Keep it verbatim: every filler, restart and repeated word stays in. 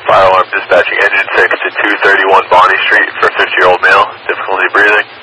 Fire alarm dispatching engine six to two thirty-one Bonnie Street for fifty-year-old male, difficulty breathing.